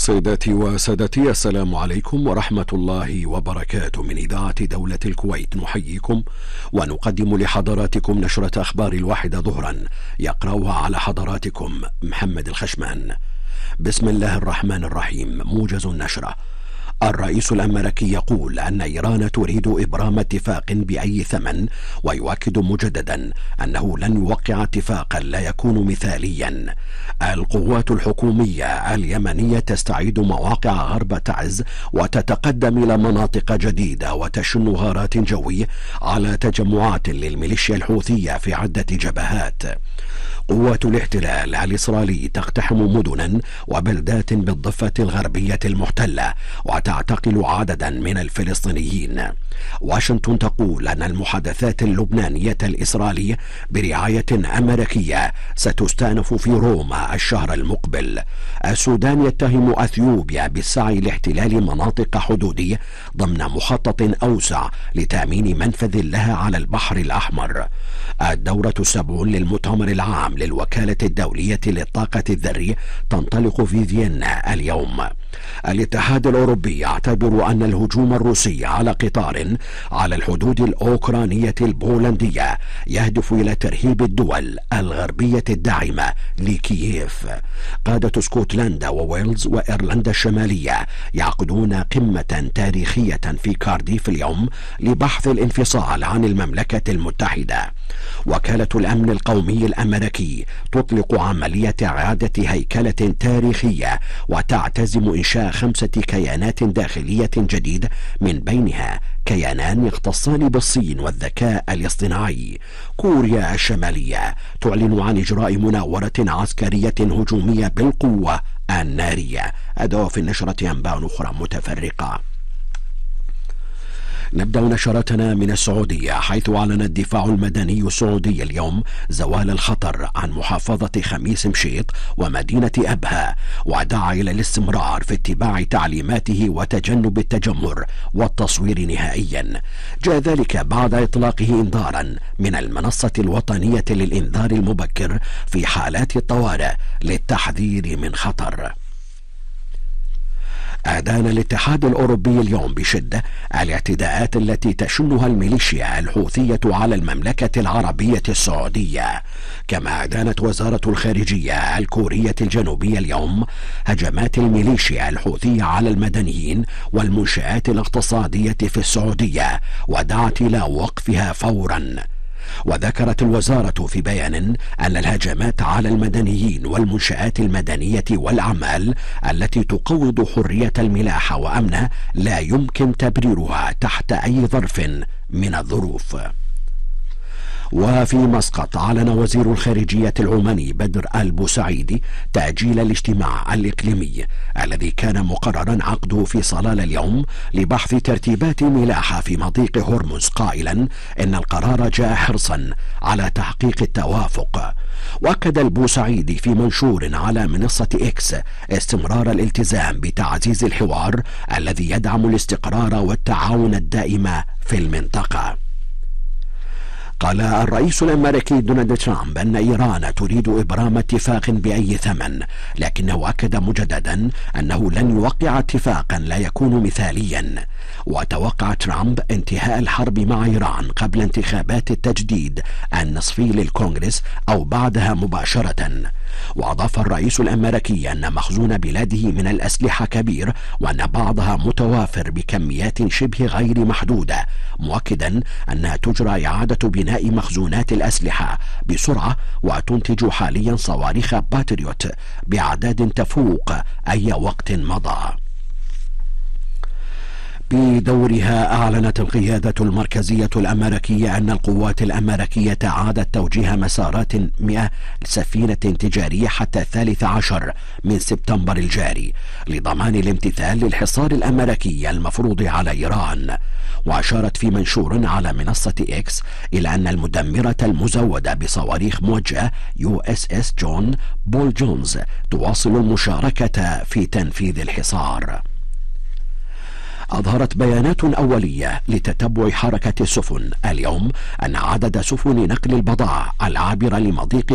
سيداتي وسادتي، السلام عليكم ورحمة الله وبركاته. من إذاعة دولة الكويت نحييكم ونقدم لحضراتكم نشرة أخبار 1 ظهرا يقرأها على حضراتكم محمد الخشمان. بسم الله الرحمن الرحيم. موجز النشرة. الرئيس الأمريكي يقول أن إيران تريد إبرام اتفاق بأي ثمن، ويؤكد مجددا أنه لن يوقع اتفاقا لا يكون مثاليا. القوات الحكومية اليمنية تستعيد مواقع غرب تعز وتتقدم إلى مناطق جديدة وتشن غارات جوية على تجمعات للميليشيا الحوثية في عدة جبهات. قوات الاحتلال الإسرائيلي تقتحم مدنا وبلدات بالضفة الغربية المحتلة وتعتقل عددا من الفلسطينيين. واشنطن تقول أن المحادثات اللبنانية الإسرائيلية برعاية أمريكية ستستأنف في روما الشهر المقبل. السودان يتهم أثيوبيا بالسعي لاحتلال مناطق حدودية ضمن مخطط أوسع لتأمين منفذ لها على البحر الأحمر. الدورة 70 للمؤتمر العام للوكالة الدولية للطاقة الذرية تنطلق في فيينا اليوم. الاتحاد الأوروبي يعتبر أن الهجوم الروسي على قطار على الحدود الأوكرانية البولندية يهدف إلى ترهيب الدول الغربية الداعمة لكييف. قادة اسكتلندا وويلز وإيرلندا الشمالية يعقدون قمة تاريخية في كارديف اليوم لبحث الانفصال عن المملكة المتحدة. وكالة الأمن القومي الأمريكي تطلق عملية إعادة هيكلة تاريخية وتعتزم إنشاء 5 كيانات داخلية جديدة، من بينها كيانان يختصان بالصين والذكاء الاصطناعي. كوريا الشمالية تعلن عن إجراء مناورة عسكرية هجومية بالقوة النارية. أداة في النشرة أنباء أخرى متفرقة. نبدأ نشرتنا من السعودية، حيث أعلن الدفاع المدني السعودي اليوم زوال الخطر عن محافظة خميس مشيط ومدينة أبها، ودعا إلى الاستمرار في اتباع تعليماته وتجنب التجمهر والتصوير نهائيا. جاء ذلك بعد إطلاقه إنذارا من المنصة الوطنية للإنذار المبكر في حالات الطوارئ للتحذير من خطر. أدان الاتحاد الأوروبي اليوم بشدة الاعتداءات التي تشنها الميليشيا الحوثية على المملكة العربية السعودية. كما أدانت وزارة الخارجية الكورية الجنوبية اليوم هجمات الميليشيا الحوثية على المدنيين والمنشآت الاقتصادية في السعودية، ودعت إلى وقفها فورا. وذكرت الوزارة في بيان أن الهجمات على المدنيين والمنشآت المدنية والأعمال التي تقوض حرية الملاحة وأمنها لا يمكن تبريرها تحت أي ظرف من الظروف. وفي مسقط أعلن وزير الخارجية العماني بدر البوسعيدي تأجيل الاجتماع الإقليمي الذي كان مقررا عقده في صلال اليوم لبحث ترتيبات ملاحة في مضيق هرمز، قائلا إن القرار جاء حرصا على تحقيق التوافق. وأكد البوسعيدي في منشور على منصة إكس استمرار الالتزام بتعزيز الحوار الذي يدعم الاستقرار والتعاون الدائم في المنطقة. قال الرئيس الأمريكي دونالد ترامب أن إيران تريد إبرام اتفاق بأي ثمن، لكنه أكد مجددا أنه لن يوقع اتفاقا لا يكون مثاليا. وتوقع ترامب انتهاء الحرب مع إيران قبل انتخابات التجديد النصفي للكونغرس أو بعدها مباشرة. وأضاف الرئيس الأمريكي أن مخزون بلاده من الأسلحة كبير وأن بعضها متوافر بكميات شبه غير محدودة، مؤكدا أنها تجرى إعادة بناء مخزونات الأسلحة بسرعة وتنتج حاليا صواريخ باتريوت بأعداد تفوق أي وقت مضى. بدورها أعلنت القيادة المركزية الأمريكية أن القوات الأمريكية أعادت توجيه مسارات 100 سفينة تجارية حتى 13 من سبتمبر الجاري لضمان الامتثال للحصار الأمريكي المفروض على إيران. وأشارت في منشور على منصة إكس إلى أن المدمرة المزودة بصواريخ موجهة USS جون بول جونز تواصل المشاركة في تنفيذ الحصار. أظهرت بيانات أولية لتتبع حركة السفن اليوم أن عدد سفن نقل البضائع العابرة لمضيق